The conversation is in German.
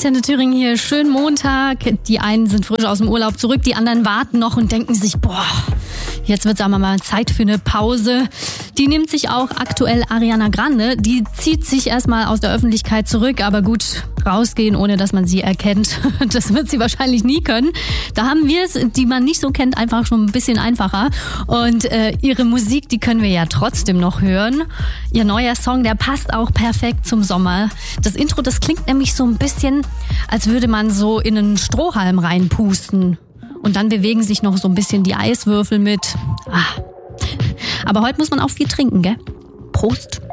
Antenne Thüringen hier. Schönen Montag. Die einen sind frisch aus dem Urlaub zurück, die anderen warten noch und denken sich, jetzt wird es aber mal Zeit für eine Pause. Die nimmt sich auch aktuell Ariana Grande. Die zieht sich erstmal aus der Öffentlichkeit zurück, aber gut, rausgehen, ohne dass man sie erkennt, das wird sie wahrscheinlich nie können. Da haben wir es, die man nicht so kennt, einfach schon ein bisschen einfacher. Und ihre Musik, die können wir ja trotzdem noch hören. Ihr neuer Song, der passt auch perfekt zum Sommer. Das Intro, das klingt nämlich so ein bisschen, als würde man so in einen Strohhalm reinpusten. Und dann bewegen sich noch so ein bisschen die Eiswürfel mit. Aber heute muss man auch viel trinken, gell? Prost!